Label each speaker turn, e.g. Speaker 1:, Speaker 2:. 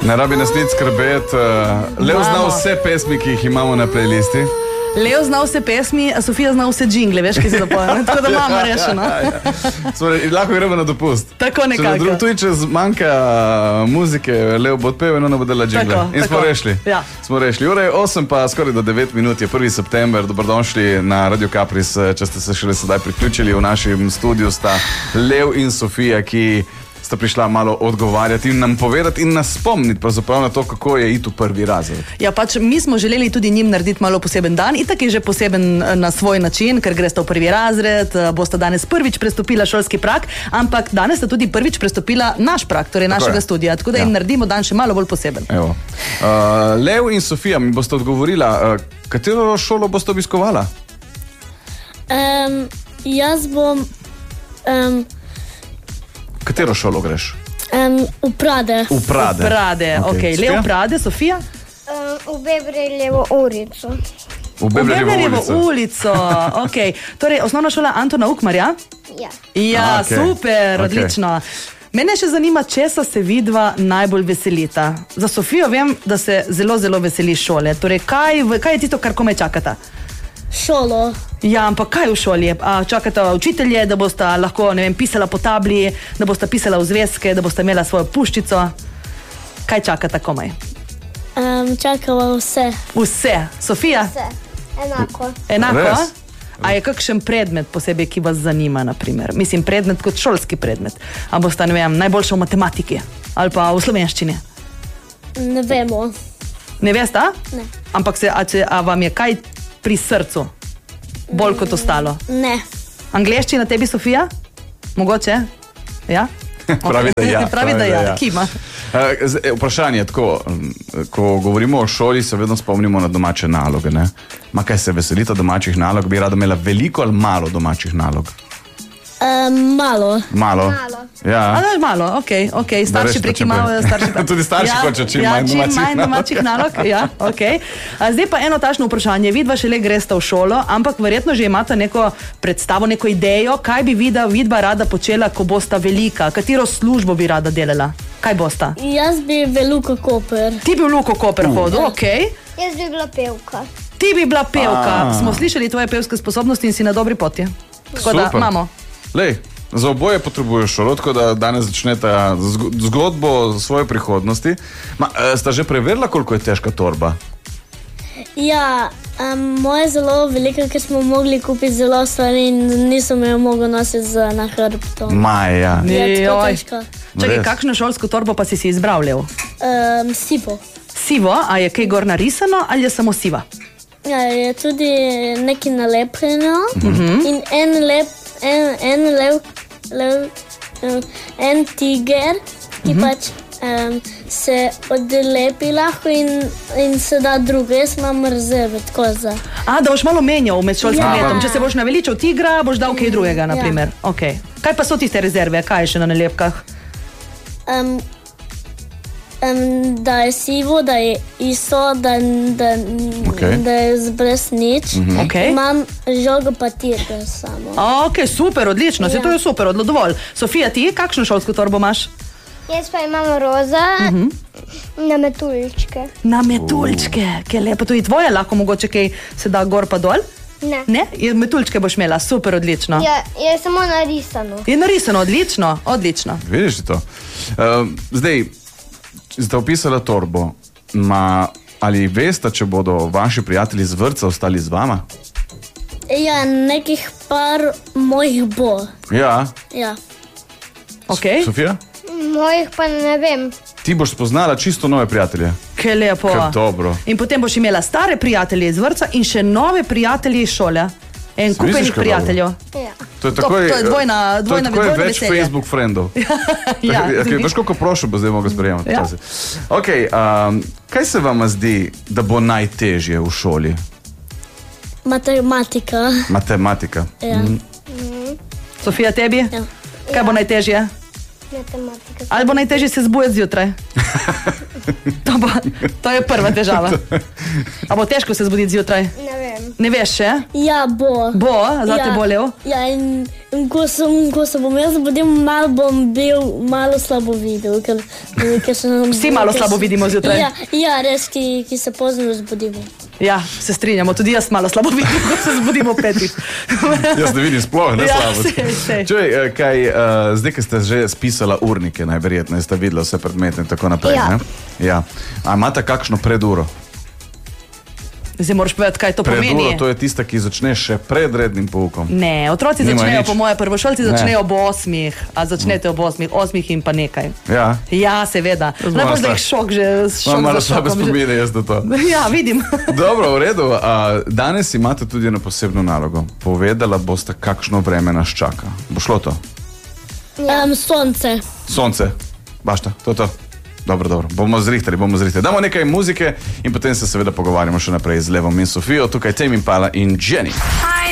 Speaker 1: Ne rabi nas nič skrbeti. Leo zna vse pesmi, ki jih imamo na playlisti.
Speaker 2: Leo zna vse pesmi, a Sofija zna vse džingle, veš, ki se zapojene. Tako da imamo rešeno.
Speaker 1: Lahko gremo na dopust.
Speaker 2: Tako nekako.
Speaker 1: Tudi, če zmanjka muzike, Leo bo odpeval in ona bo dala džingle. In smo rešili.
Speaker 2: Ja.
Speaker 1: Smo rešili. Ure 8 pa skoraj do 9 minut je 1. september. Dobrodošli na Radio Capris. Če ste se šele sedaj priključili, v našem studiu sta Leo in Sofija, ki sta prišla malo odgovarjati in nam povedati in nas spomniti pravzaprav na to, kako je iti v prvi razred.
Speaker 2: Ja, pač mi smo želeli tudi njim narediti malo poseben dan, itak je že poseben na svoj način, ker greste v prvi razred, boste danes prvič prestopila šolski prag, ampak danes sta tudi prvič prestopila naš prag, torej našega studija, tako da jim naredimo dan še malo bolj poseben.
Speaker 1: Evo. Leo in Sofija mi boste odgovorila, katero šolo boste obiskovala?
Speaker 3: Jaz bom...
Speaker 1: Katero šolo greš?
Speaker 3: V Prade.
Speaker 1: V Prade.
Speaker 2: V Prade, ok. Leo v Prade, Sofija?
Speaker 4: V Bebreljevo ulico.
Speaker 1: V Bebreljevo
Speaker 2: ulico, ok. Torej, osnovna šola Antona Ukmarja?
Speaker 4: Ja.
Speaker 2: Ja, super, odlično. Mene še zanima, česa se vidva najbolj veselita. Za Sofijo vem, da se zelo, zelo veseli šole. Torej, kaj je tisto, kar komaj čakata?
Speaker 3: Šolo.
Speaker 2: Ja, ampak kaj v šoli? Čakata učitelje, da bosta lahko, ne vem, pisala po tabli, da bosta pisala v zvezke, da bosta imela svojo puščico. Kaj čakata komaj?
Speaker 3: Čakava vse.
Speaker 2: Vse. Sofija?
Speaker 4: Vse. Enako.
Speaker 2: Enako?
Speaker 1: Res?
Speaker 2: A je kakšen predmet posebej, ki vas zanima, naprimer? Mislim, predmet kot šolski predmet. A bosta, ne vem, najboljša v matematiki? Ali pa v slovenščini?
Speaker 3: Ne vemo.
Speaker 2: Ne veste?
Speaker 3: Ne.
Speaker 2: Ampak a vam je kaj pri srcu? Bolj kot ostalo?
Speaker 3: Ne.
Speaker 2: Angleščina tebi, Sofija? Mogoče? Ja?
Speaker 1: Pravi, da ja.
Speaker 2: Pravi, da ja. Kima.
Speaker 1: Vprašanje je tako, ko govorimo o šoli, se vedno spomnimo na domače naloge, ne? Ma kaj se veselita domačih nalog? Bi rada imela veliko ali malo domačih nalog?
Speaker 3: Malo.
Speaker 1: Malo? Ja.
Speaker 2: Malo, ok. Starši prekimavajo.
Speaker 1: Tudi starši hoče čim manj
Speaker 2: domačih nalog. Ja, ok. Zdaj pa eno tašno vprašanje. Vidva šele gresta v šolo, ampak verjetno že imata neko predstavo, neko idejo, kaj bi vidva rada počela, ko bosta velika. Katero službo bi rada delala? Kaj bosta?
Speaker 3: Jaz bi v Luko Koper.
Speaker 2: Ti bi v Luko Koper hodil, ok.
Speaker 4: Jaz bi bila pevka.
Speaker 2: Ti bi bila pevka. Smo slišali tvoje pevske sposobnosti in si na dobri poti. Tako da, imamo.
Speaker 1: Lej, za oboje potrebuješ šolo, tako da danes začnete zgodbo svoje prihodnosti. Sta že preverila, koliko je težka torba?
Speaker 3: Ja, moja je zelo velika, ker smo mogli kupiti zelo stvari in nisem jo mogla nositi na hrbtu.
Speaker 1: Maja.
Speaker 3: Je tako težka.
Speaker 2: Čakaj, kakšno šolsko torbo pa si izbral?
Speaker 3: Sivo.
Speaker 2: Sivo, a je kaj gor narisano ali je samo siva?
Speaker 3: Ja, je tudi nekaj nalepljeno in en tiger, ki pač se odlepi lahko in se da drugo. Jaz imam rezerve, tako za.
Speaker 2: Da boš malo menjal med šolskim letom. Če se boš naveličal tigra, boš dal kaj drugega, naprimer. Ok. Kaj pa so tiste rezerve? Kaj je še na nalepkah?
Speaker 3: Da je sivo, da je iso, da je brez nič. Imam žogo pa tirke samo.
Speaker 2: Ok, super, odlično, to je super, dovolj. Sofija, ti kakšno šolsko torbo imaš?
Speaker 4: Jaz pa imam roza na metuljčke.
Speaker 2: Na metuljčke, kaj lepo. To je tvoje, lahko mogoče kaj se da gor pa dol?
Speaker 4: Ne.
Speaker 2: Ne? Metuljčke boš imela, super, odlično.
Speaker 4: Ja, je samo narisano.
Speaker 2: Je narisano, odlično.
Speaker 1: Vidiš to? Zdaj, ste opisala torbo, ali veste, če bodo vaši prijatelji z vrtca ostali z vama?
Speaker 3: Ja, nekih par mojih bo.
Speaker 1: Ja.
Speaker 3: Ja.
Speaker 2: Ok.
Speaker 1: Sofija?
Speaker 4: Mojih pa ne vem.
Speaker 1: Ti boš spoznala čisto nove prijatelje.
Speaker 2: Kaj lepo.
Speaker 1: Kaj dobro.
Speaker 2: In potem boš imela stare prijatelje iz vrtca in še nove prijatelje iz šole. En kupenih prijateljev.
Speaker 4: Ja.
Speaker 1: To je dvojna
Speaker 2: veselje.
Speaker 1: To je več Facebook friendov. Veš, koliko prošel bo zdaj mogel sprejemati. Ok, kaj se vam zdi, da bo najtežje v šoli?
Speaker 3: Matematika.
Speaker 1: Matematika.
Speaker 3: Ja.
Speaker 2: Sofija, tebi?
Speaker 3: Ja.
Speaker 2: Kaj bo najtežje?
Speaker 4: Matematika.
Speaker 2: Ali bo najtežje se zbujati zjutraj? To je prva težava. A bo težko se zbuditi zjutraj?
Speaker 4: Ne vem.
Speaker 2: Ne veš še?
Speaker 3: Ja, bo.
Speaker 2: Bo? Zate bo, Leo?
Speaker 3: Ja, in ko se bom jaz zbudil, bom bil malo slabo videl.
Speaker 2: Vsi malo slabo vidimo zjutraj.
Speaker 3: Ja, res, ki se pozno zbudimo.
Speaker 2: Ja, se strinjamo. Tudi jaz malo slabo vidim, ko se zbudimo 5.
Speaker 1: Jaz ne vidim sploh, ne slabo.
Speaker 2: Sej.
Speaker 1: Čuj, zdaj, ki ste že spisala urnike, najverjetneje ste videla vse predmete in tako naprej, ne? Ja. A imate kakšno preduro?
Speaker 2: Zdaj moraš povedati, kaj to pomeni.
Speaker 1: Preduro, to je tista, ki začneš še pred rednim poukom.
Speaker 2: Ne, otroci začnejo, po moje prvošolci začnejo ob 8, a začnete ob 8 in pa nekaj.
Speaker 1: Ja.
Speaker 2: Ja, seveda. Najbolj da jih šok že s šokom.
Speaker 1: Malo slabe spomine jaz do to.
Speaker 2: Ja, vidim.
Speaker 1: Dobro, v redu. Danes imate tudi eno posebno nalogo. Povedala boste, kakšno vreme nas čaka. Bo šlo to?
Speaker 3: Sonce.
Speaker 1: Sonce. Bašta, to. Dobro, bomo zrihtali. Damo nekaj muzike in potem se seveda pogovarjamo še naprej z Levom in Sofijo. Tukaj Tame Impala in Jenny.